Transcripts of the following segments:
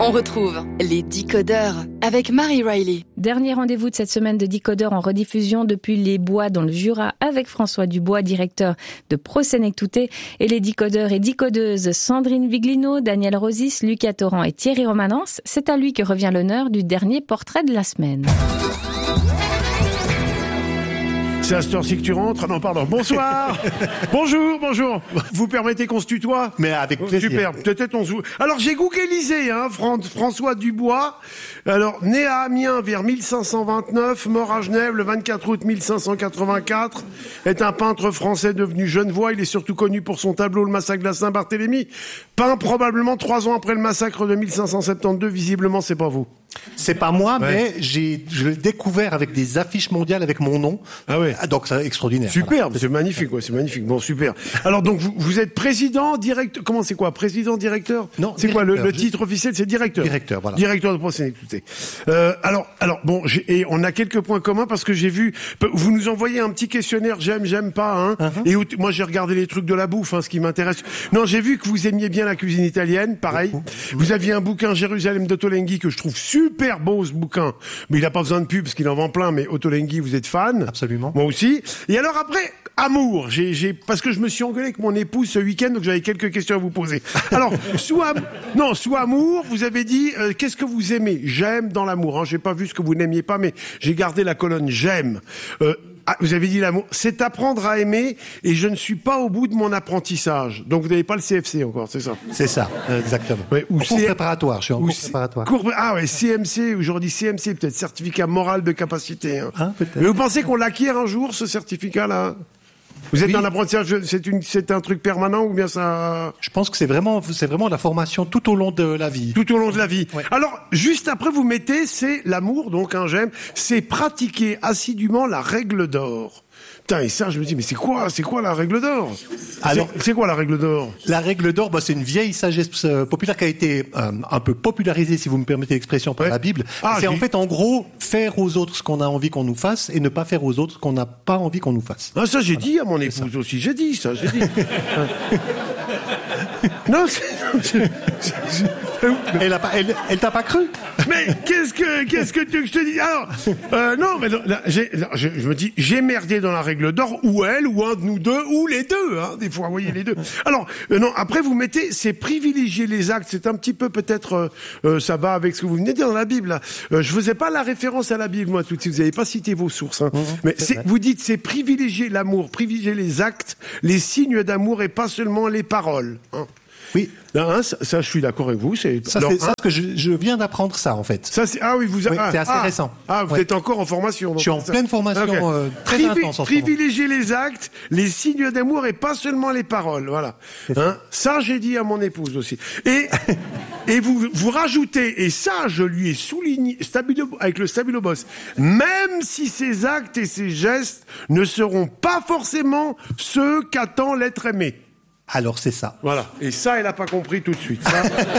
On retrouve les Décodeurs avec Marie Riley. Dernier rendez-vous de cette semaine de Décodeurs en rediffusion depuis les Bois dans le Jura avec François Dubois, directeur de Prosenectute, et les Décodeurs et décodeuses Sandrine Viglino, Daniel Rosis, Lucas Torrent et Thierry Romanence. C'est à lui que revient l'honneur du dernier portrait de la semaine. C'est à cette heure-ci que tu rentres. Non, pardon. Bonsoir. Bonjour. Vous permettez qu'on se tutoie? Mais avec plaisir. Super. Peut-être on se... Alors, j'ai googlisé, François Dubois. Alors, né à Amiens vers 1529, mort à Genève le 24 août 1584, est un peintre français devenu genevois. Il est surtout connu pour son tableau Le Massacre de la Saint-Barthélemy, peint probablement 3 ans après le massacre de 1572. Visiblement, c'est pas vous. C'est pas moi, ouais. Mais je l'ai découvert avec des affiches mondiales avec mon nom. Ah ouais. Donc c'est extraordinaire. Superbe, voilà. C'est magnifique, c'est magnifique. Bon, super. Alors donc vous êtes président, directeur. Comment c'est quoi? Président, directeur? Non. C'est quoi le titre officiel? C'est directeur. Directeur, voilà. Directeur de Prosenectute. Alors bon, et on a quelques points communs parce que j'ai vu. Vous nous envoyez un petit questionnaire. J'aime pas. Hein. Uh-huh. Et moi j'ai regardé les trucs de la bouffe, ce qui m'intéresse. Non, j'ai vu que vous aimiez bien la cuisine italienne, pareil. Vous aviez un bouquin Jérusalem d'Ottolenghi que je trouve super beau ce bouquin, mais il a pas besoin de pub parce qu'il en vend plein. Mais Ottolenghi, vous êtes fan? Absolument. Moi aussi. Et alors après, amour. Parce que je me suis engueulé avec mon épouse ce week-end, donc j'avais quelques questions à vous poser. Alors, sous amour, vous avez dit qu'est-ce que vous aimez? J'aime dans l'amour. J'ai pas vu ce que vous n'aimiez pas, mais j'ai gardé la colonne j'aime. Vous avez dit l'amour, c'est apprendre à aimer, et je ne suis pas au bout de mon apprentissage. Donc vous n'avez pas le CFC encore, c'est ça? C'est ça, exactement. Ouais, ou cours préparatoire, je suis en cours préparatoire. CMC, aujourd'hui CMC, peut-être certificat moral de capacité. Peut-être. Mais vous pensez qu'on l'acquiert un jour, ce certificat-là? Vous êtes dans l'apprentissage, c'est un truc permanent ou bien ça? Je pense que c'est vraiment la formation tout au long de la vie. Tout au long de la vie. Ouais. Alors, juste après, vous mettez, c'est l'amour, donc j'aime, c'est pratiquer assidûment la règle d'or. Putain, et ça, je me dis, mais c'est quoi la règle d'or? Alors, c'est quoi la règle d'or? La règle d'or, c'est une vieille sagesse populaire qui a été un peu popularisée, si vous me permettez l'expression, par la Bible. C'est en fait, en gros, faire aux autres ce qu'on a envie qu'on nous fasse et ne pas faire aux autres ce qu'on n'a pas envie qu'on nous fasse. Ah, ça, j'ai dit à mon épouse aussi. J'ai dit. Non, elle t'a pas cru? Mais qu'est-ce que tu veux que je te dise? Alors, non, mais là, je me dis, j'ai merdé dans la règle d'or, ou elle, ou un de nous deux, ou les deux, des fois, vous voyez, les deux. Alors, non, après, vous mettez, c'est privilégier les actes, c'est un petit peu, peut-être, ça va avec ce que vous venez de dire dans la Bible, là. Je faisais pas la référence à la Bible, moi, tout de suite, vous avez pas cité vos sources, mais vous dites, c'est privilégier l'amour, privilégier les actes, les signes d'amour, et pas seulement les paroles, Oui. Ça, je suis d'accord avec vous. C'est ça que je viens d'apprendre ça, en fait. Ça, c'est, c'est assez récent. Vous êtes encore en formation. Donc je suis en pleine formation, très intense en ce moment. Privilégier les actes, les signes d'amour et pas seulement les paroles. Voilà. Ça, j'ai dit à mon épouse aussi. Et vous rajoutez, et ça, je lui ai souligné, avec le Stabilo Boss, même si ces actes et ces gestes ne seront pas forcément ceux qu'attend l'être aimé. Alors c'est ça. Voilà. Et ça, elle a pas compris tout de suite. Ça,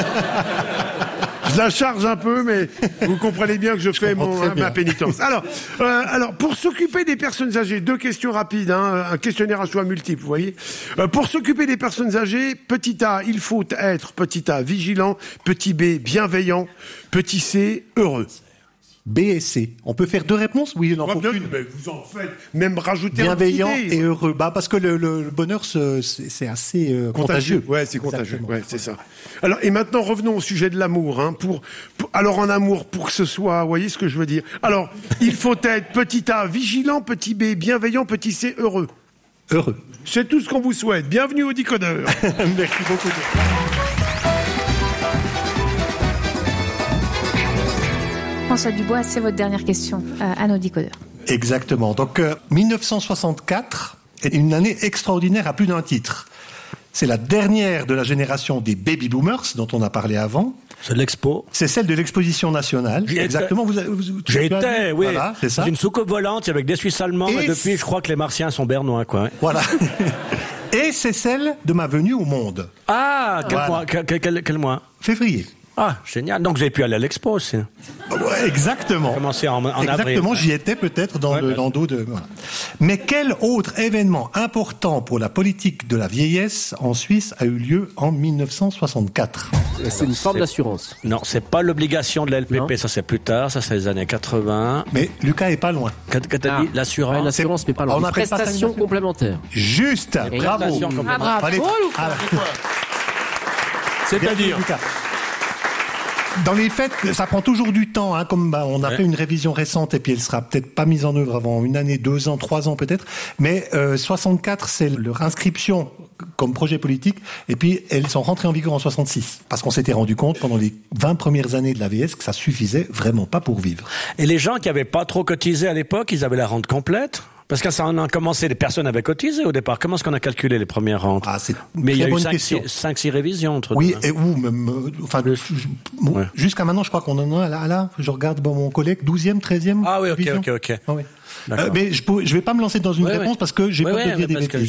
je la charge un peu, mais vous comprenez bien que je fais ma pénitence. Alors, pour s'occuper des personnes âgées, 2 questions rapides, un questionnaire à choix multiples, vous voyez. Pour s'occuper des personnes âgées, petit A, il faut être, petit A, vigilant, petit B, bienveillant, petit C, heureux. B et C. On peut faire 2 réponses? Oui, il en faut une. Mais vous en faites, même rajouter bienveillant et heureux. Parce que le bonheur, c'est assez contagieux. Ouais, c'est contagieux. Ouais, c'est ça. Alors, et maintenant, revenons au sujet de l'amour. Alors, en amour, pour que ce soit, vous voyez ce que je veux dire? Alors, il faut être, petit A, vigilant, petit B, bienveillant, petit C, heureux. Heureux. C'est tout ce qu'on vous souhaite. Bienvenue au Décodeur. Merci beaucoup. François Dubois, c'est votre dernière question à nos Décodeurs. Exactement. Donc, 1964 est une année extraordinaire à plus d'un titre. C'est la dernière de la génération des baby boomers dont on a parlé avant. C'est de l'expo. C'est celle de l'exposition nationale. Exactement. J'y étais, oui. Voilà, c'est ça. C'est une soucoupe volante avec des Suisses allemands. Et depuis, je crois que les Martiens sont bernois, quoi. Voilà. Et c'est celle de ma venue au monde. Ah, quel mois? Quel mois? Février. Ah, génial. Donc vous avez pu aller à l'expo aussi. Ouais, Exactement. Commencé en avril. Exactement, j'y étais peut-être dans le landau de... Voilà. Mais quel autre événement important pour la politique de la vieillesse en Suisse a eu lieu en 1964 ? C'est une forme d'assurance. Non, c'est pas l'obligation de la LPP, ça c'est plus tard, ça c'est les années 80. Mais Lucas est pas loin. Quand t'as dit l'assurance, l'assurance, mais pas loin. Prestation complémentaire. Juste, bravo. Bravo, Lucas. C'est-à-dire dans les faits, ça prend toujours du temps, hein, comme on a fait une révision récente et puis elle sera peut-être pas mise en œuvre avant 1 année, 2 ans, 3 ans peut-être. Mais 64, c'est leur inscription comme projet politique et puis elles sont rentrées en vigueur en 66 parce qu'on s'était rendu compte pendant les 20 premières années de la VS que ça suffisait vraiment pas pour vivre. Et les gens qui avaient pas trop cotisé à l'époque, ils avaient la rente complète? Parce que ça en a commencé, les personnes avaient cotisé au départ. Comment est-ce qu'on a calculé les premières rentes? Mais il y a eu 5-6 révisions entre oui, deux. Oui, jusqu'à maintenant, je crois qu'on en a là, je regarde mon collègue, 12e, 13e. Ah oui, révision. ok. Ah, oui. Mais je vais pas me lancer dans une réponse parce que j'ai peur de dire des bêtises.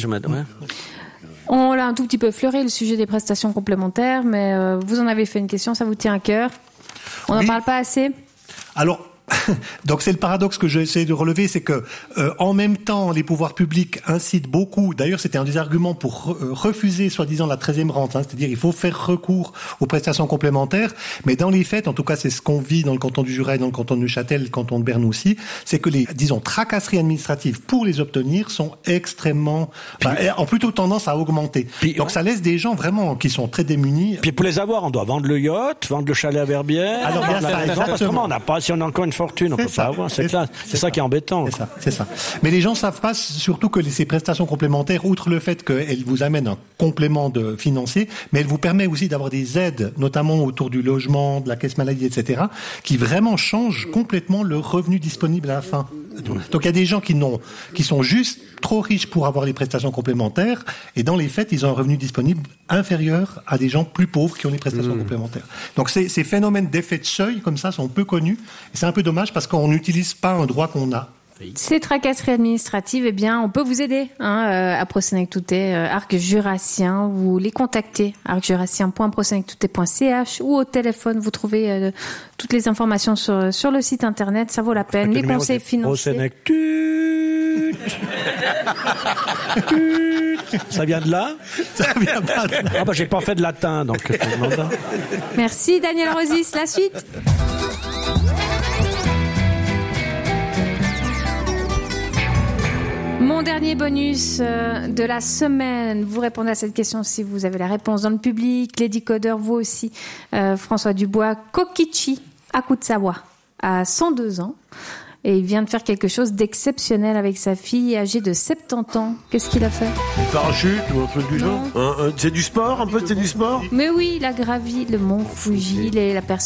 On l'a un tout petit peu effleuré, le sujet des prestations complémentaires, mais vous en avez fait une question, ça vous tient à cœur. On n'en parle pas assez. Alors, donc c'est le paradoxe que j'essaie de relever, c'est que en même temps les pouvoirs publics incitent beaucoup, d'ailleurs c'était un des arguments pour refuser soi-disant la 13e rente, hein, c'est-à-dire il faut faire recours aux prestations complémentaires, mais dans les faits, en tout cas c'est ce qu'on vit dans le canton du Jura et dans le canton de Neuchâtel, le canton de Berne aussi, c'est que les, disons, tracasseries administratives pour les obtenir sont extrêmement, ont plutôt tendance à augmenter. Donc ça laisse des gens vraiment qui sont très démunis. Puis pour les avoir, on doit vendre le yacht, vendre le chalet à Verbière. Alors il y a ça, parce que on n'a pas, si on a encore une fortune, on peut pas avoir. C'est ça qui est embêtant. C'est ça. Mais les gens savent pas surtout que ces prestations complémentaires, outre le fait qu'elles vous amènent un complément de financier, mais elles vous permettent aussi d'avoir des aides, notamment autour du logement, de la caisse maladie, etc., qui vraiment changent complètement le revenu disponible à la fin. Donc il y a des gens qui sont juste trop riches pour avoir les prestations complémentaires, et dans les faits, ils ont un revenu disponible inférieur à des gens plus pauvres qui ont les prestations complémentaires. Donc ces phénomènes d'effet de seuil, comme ça, sont peu connus, et c'est un peu dommage parce qu'on n'utilise pas un droit qu'on a. Ces tracasseries administratives, eh bien, on peut vous aider à Prosenectouté, Arc Jurassien. Vous les contactez, arcjurassien.prosenectouté.ch ou au téléphone. Vous trouvez toutes les informations sur le site internet. Ça vaut la peine. Les conseils financiers. Ça vient de là? Ça vient de là. Ah bah j'ai pas fait de latin, donc. Merci Daniel Rosis. La suite. Mon dernier bonus de la semaine. Vous répondez à cette question si vous avez la réponse dans le public. Les décodeurs, vous aussi. François Dubois, Kokichi Akutsawa a 102 ans. Et il vient de faire quelque chose d'exceptionnel avec sa fille âgée de 70 ans. Qu'est-ce qu'il a fait? Une parachute ou un truc du genre? C'est du sport, un peu, c'est du sport? Mais oui, il a gravi le mont Fuji. Il est la personne